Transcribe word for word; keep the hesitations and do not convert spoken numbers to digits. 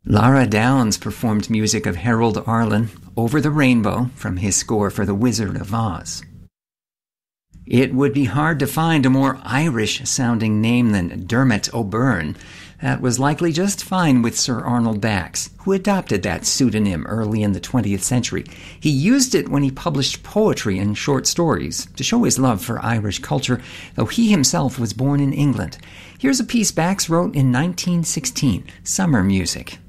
Lara Downs performed music of Harold Arlen, Over the Rainbow, from his score for The Wizard of Oz. It would be hard to find a more Irish-sounding name than Dermot O'Byrne. That was likely just fine with Sir Arnold Bax, who adopted that pseudonym early in the twentieth century. He used it when he published poetry and short stories to show his love for Irish culture, though he himself was born in England. Here's a piece Bax wrote in nineteen sixteen, Summer Music.